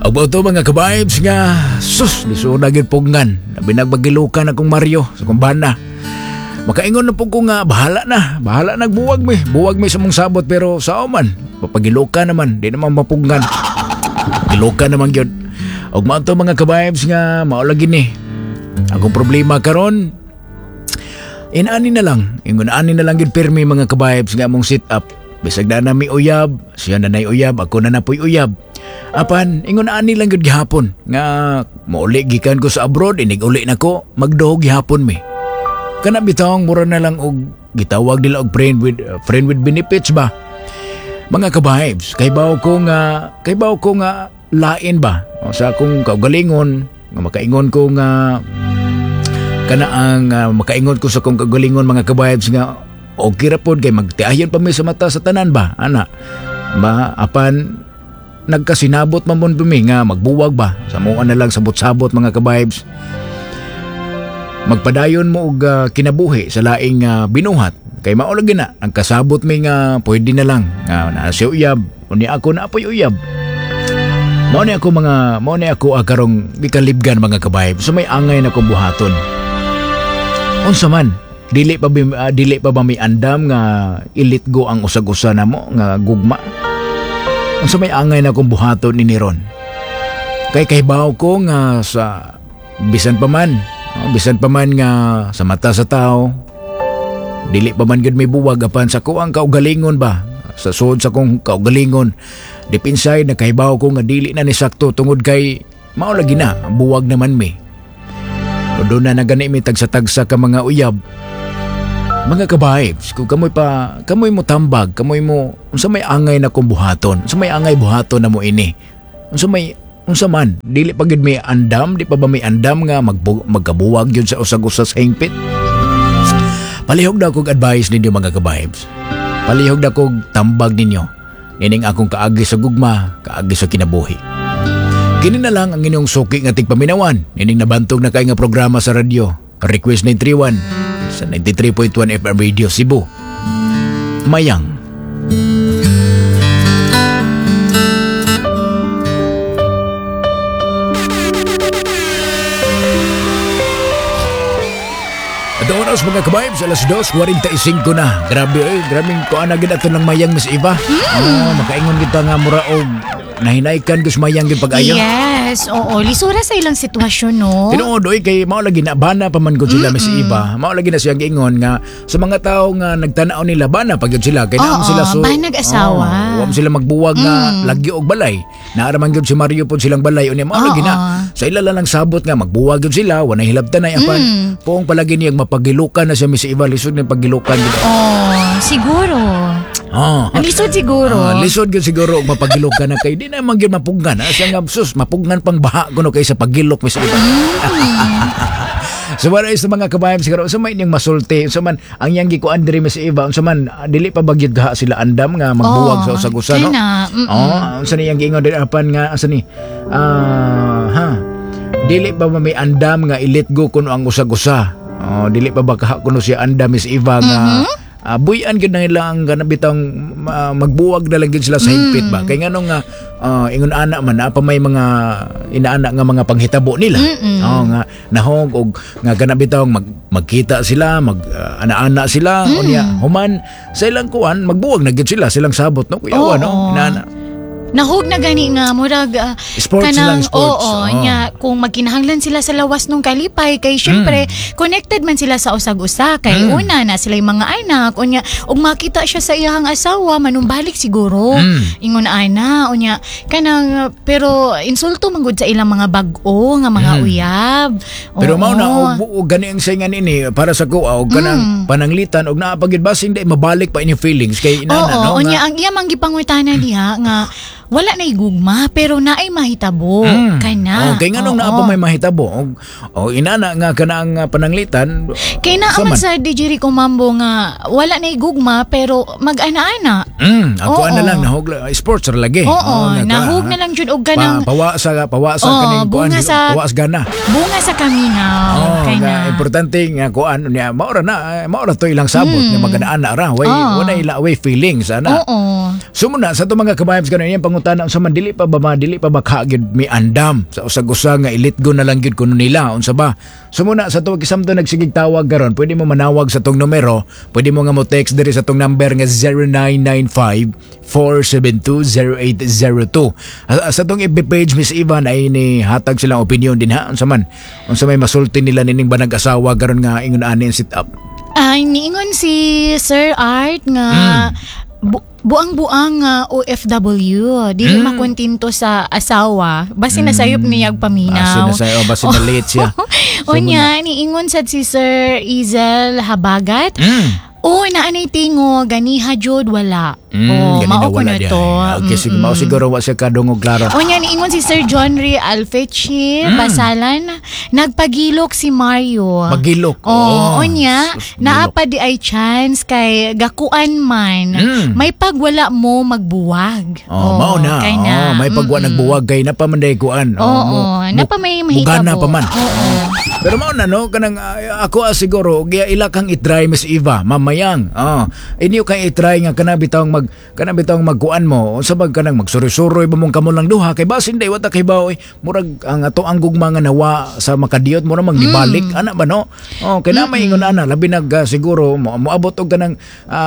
Abo to mga ka-vibes nga sus lisura gyud pungan. Binagbagilukan akong Mario sa kumbana. Makaingon na po ko nga bahala nagbuwag mi. Buwag mi sa mong sabot pero sao man papagilukan naman di naman mapunggan. Gilukan naman gyud. Og mao to mga ka-vibes nga mao lagi ni. Akong problema karon inani na lang. Ingon ani na lang gyud pirmi mga ka-vibes nga mong sit up. Bisag na nami uyab, siya na nay uyab, ako na napoy uyab. Apan, ingon ani lang gyud gihapon nga mauli gikan ko sa abroad, inig-uli na ko, magduhog gihapon mi. Kana bitawng mura na lang og gitawag nila og friend with benefits ba. Mga ka-vibes, kay bawo ko nga lain ba. O, sa akong kaugalingon, nga makaingon ko nga kana ang makaingon ko sa akong kaugalingon mga ka-vibes nga okay ra pod kay magtiayon pa mi sa mata sa tanan ba ana ba apan nagkasinabot man mo mi nga magbuwag ba sa mo na lang sabot-sabot mga ka-vibes magpadayon mo og kinabuhi sa laing binuhat kay mao lagi na ang kasabot mi nga pwede na lang nga na si uyab unya ako na apoy uyab mao ni ako karong gikalibgan mga ka-vibes so may angay na ko buhaton unsa man dili pa ba may andam nga ilit go ang usag-usa namo nga gugma. Unsa may angay na kong buhaton ni Ron. Kay kahibaw ko nga sa bisan pa man nga sa mata sa tao dili pa man gud may buwag apan sa ko ang kaugalingon ba. Sa sud sa kong kaugalingon deep inside na kahibaw ko nga dili na ni sakto tungod kay mao lagi na buwag naman mi. Doon na gani mi tagsa-tagsa ka mga uyab. Mga ka-vibes, kung kamoy mo tambag, unsa may angay na kong buhaton, unsa may angay buhaton na mo ini, unsa man, dili pa gud may andam, di pa ba may andam nga magkabuwag yun sa usag-usa sa hingpit? Palihog na kong advice ninyo mga ka-vibes, palihog na kong tambag ninyo, nining akong kaagi sa gugma, kaagi sa kinabuhi. Kini na lang ang inyong suki nga tigpaminawan, nining nabantog na kay nga programa sa radyo, Request 931, sa 93.1 FM Radio Cebu. Mayang. At oras mga ka-vibes, alas 2:45 na. Grabing kuan agad ato ng mayang Miss Eva. Makaingon kita nga mura og nahinaykan gus mayang gyud pag-ayo. Yes, oo. Lisura sa ilang sitwasyon, no? Tinuod, kay mao lagi na bana pa man gud sila Miss Eva. Mao lagi na siyang giingon nga sa mga tao nga nagtanaw nila bana pa gyud sila kay naam sila so banag asawa. Wa sila magbuwag nga lagi og balay. Naara man gyud si Mario pod silang balay unya mao lagi na. Sa ila lang sabot nga magbuwag gyud sila, wa na hilabtanay apan poong palagi niyang mapagilukan na siya Miss Eva lisod ni pagilukan gyud. Siguro. Lisod siguro. Lisod gyud siguro og mapagilukan na kay di na man gyud mapunggan. Siya nga sus mapunggan pang baha kuno kay sa pagilok Miss Eva. So wala sa mga kabayan siguro sa may niyang masulti so man ang yang gikuan diri Miss Eva unsa man dili pa bagyod gaha sila andam nga magbuwag sa usag-usa no. Unsa ni yang giingon diri apan nga asa ni dili pa ba may andam nga ilit go kuno ang usag-usa. Dili pa ba kaha kuno siya andam Miss Eva nga buyan gyud na nila ang ganabitang magbuwag na lang gyud sila sa higpit ba kay nganong nga ingon ana man pa may mga inaana nga mga panghitabo nila nga nahog og nga ganabitang magkita sila ana-ana sila unya human sa ilang kuan magbuwag na gyud sila silang sabot no kuyawa no inaana. Nahog na gani nga murag sports kanang, sports. Nya kung magkinahanglan sila sa lawas nung kalipay kay syempre connected man sila sa usag-usa kay una na sila yung mga anak unya ug makita siya sa iyang asawa manumbalik siguro ingon ana unya kanang pero insulto man gud sa ilang mga bag-o nga mga uyab. Pero mao na og gani ang saingan ini para sa ko og kanang pananglitan og naa pagid basing di mabalik pa inyong feelings kay inana no. Unya ang iya man gipangutana diha nga wala na igugma pero naay mahitabo kana. Kay nganong naa pa may mahitabo o inana nga kana ang pananglitan. Kay naa man sa DJ Rico Mambo nga wala na igugma pero mag-ana-ana. Ako na lang nahog sports ra lagi. Nahog na lang jud og kanang pawa sa kaning kuan pawa sa gana. Bunga sa kaminaw. Kay na importante nga kuan niya maora to ilang sabot nga mag-ana ra way feelings ana. Sumuna sa to mga kabayams kanon yang pangutana unsa man dili pa ba kaagid mi andam sa usag-usa nga ilitgo na lang gyud kuno nila unsa ba. So muna sa tuwag isamto nagsigig tawag karon, pwede mo manawag sa tong numero, pwede mo nga mo text diri sa tong number nga 0995-472-0802. Sa tong FB page Miss Ivan ay ni hatag silang opinion din ha unsa may masulti nila nining banag asawa karon nga ingon ani ang sit up. Ay niingon si Sir Art nga buang-buang OFW dili makontinto sa asawa basi nasayop niya paminaw. Basi na late siya. Unya niingon sad si Sir Izel Habagat. Naanay tingo ganiha jud wala. Mao ko na to. Okay, sige, mao siguro wa siya kadungog klaro. Nya niingon si Sir John Ray Alfechi Basalan nagpagilok si Mario. Magilok. Nya naapa di ay chance kay gakuan man. May pagwala mo magbuwag. Mao na. May pagwa nagbuwag kay napamanday kuan. Napa may mahitabo. Bugana pa man. Pero mao na no kanang ako siguro giya ila kang i-try Miss Eva mamayang. Inyo kay i-try nga kana bitawng magkuan mo unsa bag kanang magsuri-suroy ba mong kamo lang duha kay basin day wata kay baoy murag ang ato ang gugma nga nawa sa makadiyot mo na manggibalik ana ba no. Kay na may ingon ana labi nag siguro moabot og kanang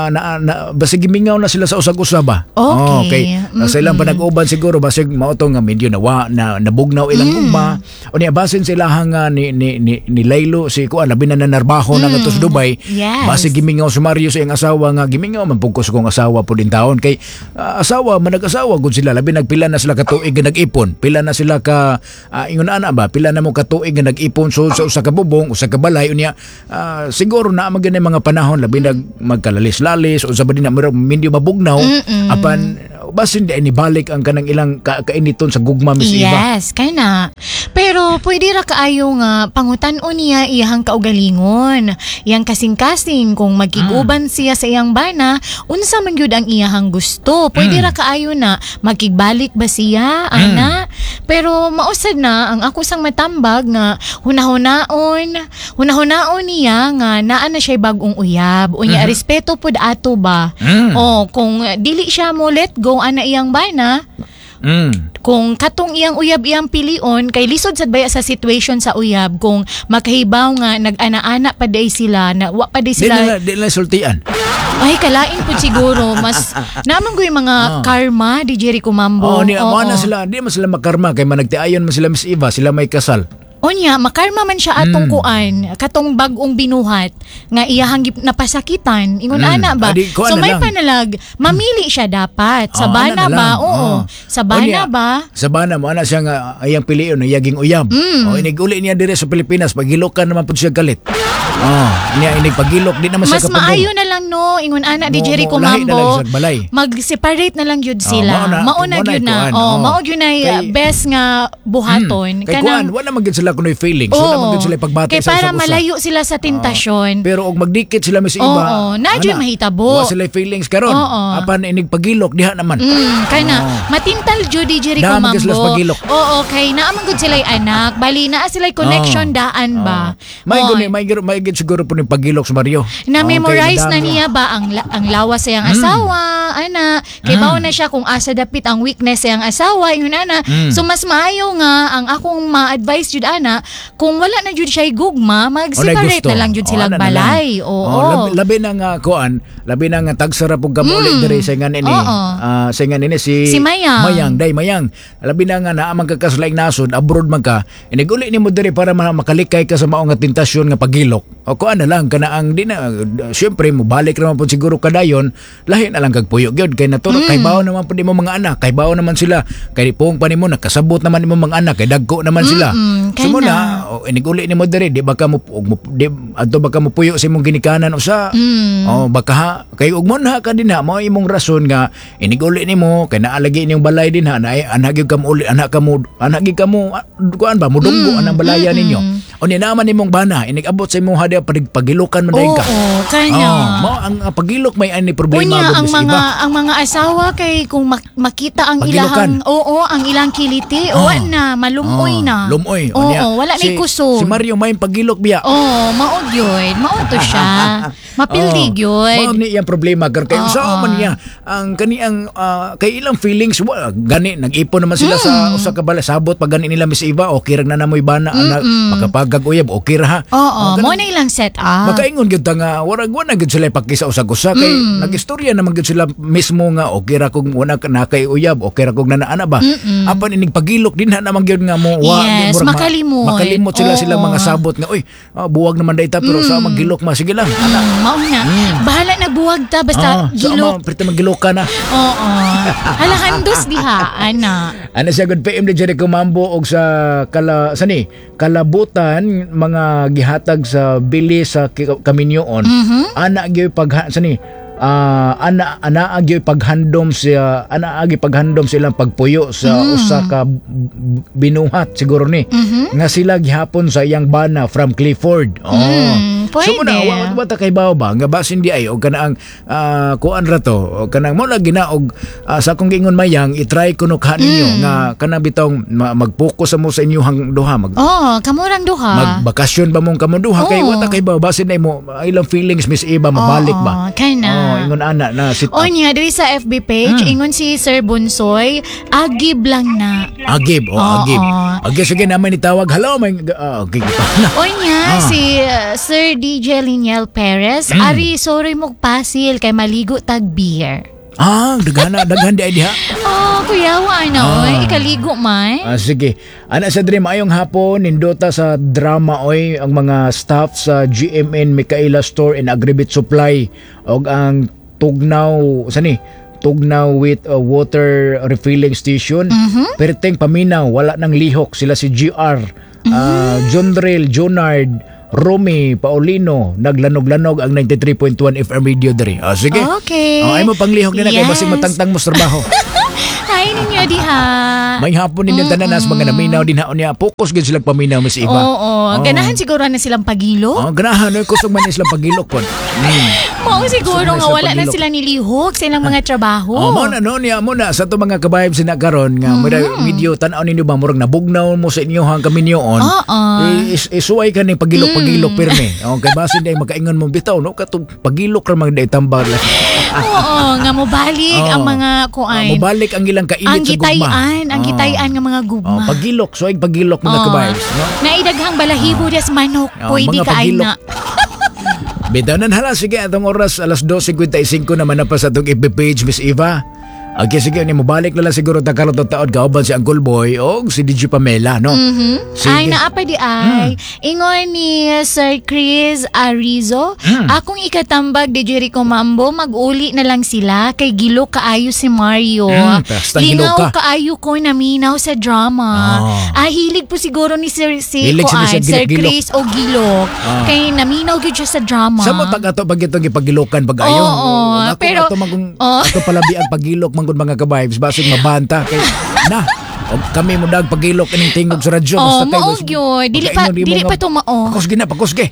basig gimingaw na sila sa usag-usa ba. Okay. Sa ilang panag-uban siguro basig mao to nga medyo nawa na nabugnaw ilang gugma unya basin sila hanga ni Laylo si kuan labi na nanarbaho na nga sa Dubai. Basig gimingaw si Mario sa iyang asawa nga gimingaw man pugkos kong asawa po din taon kay asawa manag-asawa gud sila labi nagpila na sila ka tuig nga nag-ipon pila na sila ka ingon ana ba pila na mo ka tuig nga nag-ipon so sa usa ka bubong usa ka balay unya siguro na magani mga panahon labi nag magkalalis-lalis unsa ba din na medyo mabugnaw apan basin di ni balik ang kanang ilang kainiton sa gugma Miss Eva. Yes, kay na. Pero pwede ra kaayo nga pangutan-on niya iyang kaugalingon. Iyang kasing-kasing kung magkiguban siya sa iyang bana, unsa man gyud ang iyang gusto. Pwede ra kaayo na makigbalik ba siya ana. Pero mausad na ang ako sang matambag nga hunahunaon niya nga naa na siya bag-ong uyab. Unya respeto pud ato ba. Kung dili siya mo let go ana iyang bana, kung katong iyang uyab iyang pilion kay lisod sad baya sa situation sa uyab kung makahibaw nga nag-ana-ana pa day sila na wa pa day sila di na sultian. Ay kalain pud siguro mas naman ko yung mga karma di Jericho Mambo. Na sila di man sila makarma kay managtiayon man sila Miss Eva sila may kasal. Onya, makarma man siya atong kuan, katong bag-ong binuhat nga iyahang napasakitan. Ingon ana ba? So may panalag, mamili siya dapat. Sa bana ba? Sa bana ba? Sa bana mo ana siya nga iyang pilion iyaging uyab. Iniguli niya dire sa Pilipinas pagilokan naman pud siya galit. Niya inig pagilok di naman siya kapugong. Mas maayo na lang no, ingon ana di Jericho Mambo. Mag-separate na lang gyud sila. Mao na gyud na. Mao gyud na best nga buhaton. Kanang wala man gyud sila kunoy feelings. Wala man gyud sila pagbati sa para malayo sila sa tentasyon. Pero og magdikit sila Miss Eva. Na gyud mahitabo. Wa sila feelings karon. Apan inig pagilok diha naman. Kana matintal jud di Jericho Mambo. Kay naa man gyud sila anak. Bali naa sila connection daan ba. May siguro po ni pagilok sa Mario. Na-memorize na niya ba ang lawas sa iyang asawa, ana. Kay bao na siya kung asa dapit ang weakness sa iyang asawa, yun ana. So mas maayo nga ang akong ma-advise jud ana, kung wala na jud siya gugma, mag-separate na lang jud silang balay. Labi na nga kuan, labi na nga tagsara pug kamuli diri sa ngan ini. Sa ngan ini si Mayang. Labi na nga naa man ka kaslaing nasod abroad man ka. Iniguli nimo diri para makalikay ka sa mao nga tentasyon nga pagilok. O kuan na lang kana ang di na syempre mo balik naman po siguro kadayon lahi na lang kag puyo gyud kay naturo kay bawo naman pud imo mga anak kay bawo naman sila kay pong pa nimo nakasabot naman imo mga anak kay dagko naman sila sumuna iniguli nimo diri di ba ka mo adto ba ka mo puyo sa imong ginikanan usa baka kay ug mon ha ka din ha mao imong rason nga iniguli nimo kay naalagi inyong balay din ha na anak gyud ka mo uli anak gyud ka mo kuan ba mudunggo anang balaya ninyo O niya naman nimong bana, inigabot sa imong hada pagilukan man dayon ka. Oo, kanya. Mao ang pagilok may ani problema Unya, gud sa iba. ang mga asawa kay kung makita ang Pagilukan. ang ilang kiliti, na malumoy na. Lumoy. Oo, wala na kusog. Si Mario may pagilok biya. Maod yun. Maod to siya. Mapildig Mao yun. ni iyang problema kay sa man niya ang kaniang kay ilang feelings gani nag-ipon naman sila sa usa ka balasabot pag gani nila Miss Eva okay ra na namoy bana anak makapagag uyab okay ra ha. Mo na ilang set up. Makaingon gyud ta nga wala gyud sila pakisa usag-usa kay nagistorya naman gyud sila mismo nga okay ra kung wala na kay uyab okay ra kog nanaana ba. Apan inig pagilok dinha naman gyud nga mo yes, makalimot sila mga sabot nga oy buwag naman dayta pero sa magilok sige lang ana. Mao na. Bahala na buwag ta basta gilok. Pero magilok ka na. Halahandos diha ana. Ano siya good PM di Jericho Mambo og sa kalabutan mga gihatag sa bili sa kaminyoon. Ana gyud ana agi paghandom silang pagpuyo sa usa ka binuhat siguro ni nga sila gihapon sa iyang bana from Clifford. So muna wa ta kay bawo ba nga basin di ay og kanaang kuan ra to kanang mo lagi na og sa akong giingon mayang i-try kuno ninyo nga kanang bitong mag-focus mo sa inyong duha kamurang duha magbakasyon ba mong kamo duha kay wa ta kay bawo basin ay mo ilang feelings Miss Eva mabalik ba ingon ana na sit niya diri sa FB page ingon si Sir Bunsoy agib lang na agib sige naman itawag hello may okay niya si Sir DJ Liniel Perez ari sorry mo pasil kay maligo tag beer daghan di ay diha kuyawa na ikaligo man sige ana sa dream ayong hapon nindota sa drama ang mga staff sa GMN Micaela Store and Agribit Supply og ang tugnaw with a water refilling station perteng paminaw wala nang lihok sila si GR Jondrel Jonard Romy Paulino naglanog-lanog ang 93.1 FM radio diri. Sige. Okay. Ay mo panglihok nila kay basig matangtang mo sa trabaho. Hi ninyo diha. May hapon ninyo tanan as mga naminaw dinha niya. Focus gid sila paminaw Miss Eva. Ganahan siguro na silang pagilo. Ganahan kusog man silang pagilok pon. Siguro nga wala na sila nilihok sa ilang mga trabaho. Mo na sa to mga ka-vibes na karon nga medyo tan-aw ninyo ba murag nabugnaw mo sa inyohang kaminyoon. Isuway ka ning pagilok pirme. Kay basin day makaingon mo bitaw no katong pagilok ra man day tambal. Nga mobalik ang mga kuan. Mobalik ang ilang kainit sa gugma. Ang gitayan nga mga gugma. Pagilok, so pagilok mga kabayos, no? Naidaghang balahibo des manok, pwede ka ay na. Bitaw hala sige atong oras alas 12:55 naman na pa sa atong FB page Miss Eva. Okay, sige, mabalik na lang siguro ta karong taon kauban si Uncle Boy o si DJ Pamela, no? Ay, naapa di ay. Ingon ni Sir Chris Arizo, akong ikatambag di Jericho Mambo, mag-uli na lang sila kay gilo kaayo si Mario. Lingaw kaayo ko naminaw sa drama. Hilig po siguro ni Sir Chris o gilo. Kay naminaw gyud siya sa drama. Sa mo pag-ato pag itong ipagilokan pag-ayo. Pero ato palabi ang pagilok mangod mga ka-vibes basig mabanta kay na kami mo dag pagilok ining tingog sa radyo basta kayo dili pa tumao pakos gina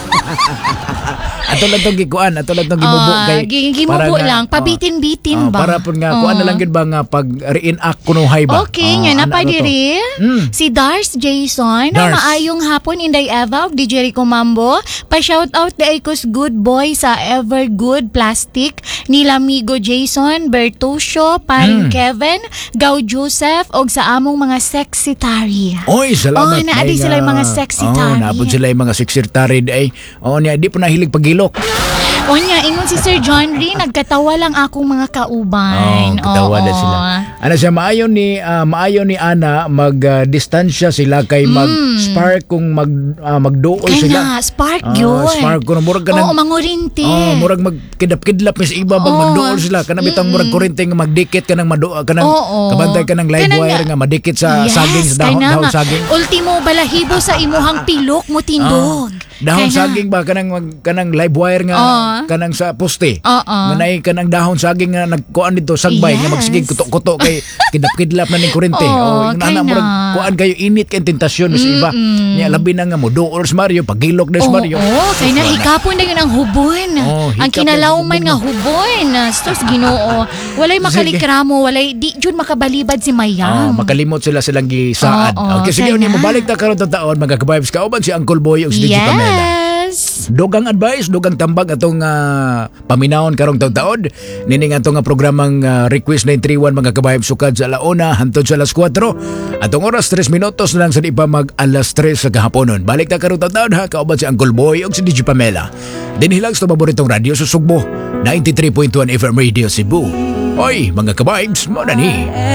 ato lang tong gikuan ato lang tong gimubo kay gimubo lang pabitin-bitin ba para pud nga kuan na lang gid ba nga pag reenact kunuhay ba nga napa diri si Dars Jason na maayong hapon Inday Eva di Jericho Mambo pa shout out day kus good boy sa Evergood Plastic ni Lamigo Jason Bertusio Paring Kevin Gaw Joseph og sa among mga sexitary. Salamat. Naadi sila yung mga sexitary. Naapod sila yung mga sexitary day. Niya di po nahilig pagilok. Niya, ingon si Sir John Lee, nagkatawa lang akong mga kauban. Katawa na sila. Ano siya, maayo ni Ana, mag-distansya sila kay mag-spark kung magdool sila. Kaya spark yun. Spark ko na, murag ka ng... mangurinti. Murag magkidap-kidlap, Miss Iba, magdool sila. Kanang bitang murag kurinti nga magdikit ka ng kabantay ka ng live wire nga madikit sa saging, sa dahon saging. Ultimo balahibo sa imuhang pilok mo tindog. Dahon saging ba, kanang live wire nga kanang sa poste. Oo. Nanay kanang dahon saging nga nagkuan dito sagbay nga Yes. magsigig kuto-kuto kay kidap-kidlap na ning kurente. Oo, Yung kay nana murag na. kuan kayo init kay tentasyon sa iba. Nya labi na nga mo duol sa Mario pagilok na sa Mario. Oo, kay na hikapon na yun ang hubon. Oh, Ang hikapon kinalawman ang nga hubon. Stos Ginoo. Walay makalikramo, walay di jud makabalibad si Mayam. Makalimot sila silang gisaad. Oo, Okay, sige, kaya ni na. mabalik ta karon ta taon mga ka-vibes kauban si Uncle Boy ug si DJ Pamela. Yes. Dugang advice, dugang tambag atong paminahon karong taon-taon. Nining atong programang request 931 mga kabayab sukad sa alauna hantod sa alas 4. Atong oras 3 minutos na lang sa di pa mag alas 3 sa kahaponon. Balik ta karong taon-taon ha, kauban si Uncle Boy ug si DJ Pamela. Dinhilag sa paboritong radyo sa Sugbo, 93.1 FM Radio Cebu. Oy, mga kabayabs, mo na ni.